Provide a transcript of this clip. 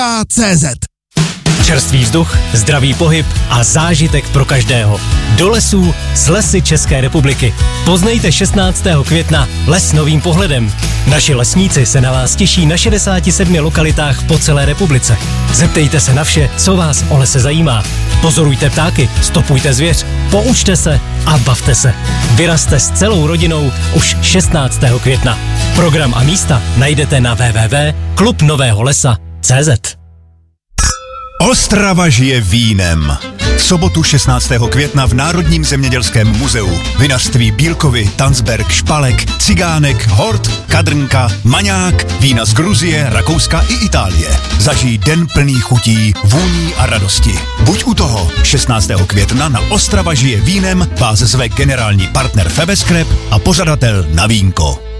CZ. Čerstvý vzduch, zdravý pohyb a zážitek pro každého. Do lesů s Lesy České republiky. Poznejte 16. května les novým pohledem. Naši lesníci se na vás těší na 67 lokalitách po celé republice. Zeptejte se na vše, co vás o lese zajímá. Pozorujte ptáky, stopujte zvěř, poučte se a bavte se. Vyrazte s celou rodinou už 16. května. Program a místa najdete na www.klubnoveholesa.cz. Ostrava žije vínem. V sobotu 16. května v Národním zemědělském muzeu vinařství Bílkovy, Tansberg, Špalek, Cigánek, Hort, Kadrnka, Maňák, vína z Gruzie, Rakouska i Itálie. Zažij den plný chutí, vůní a radosti. Buď u toho 16. května na Ostrava žije vínem vás zve generální partner Febeskrep a pořadatel na vínko.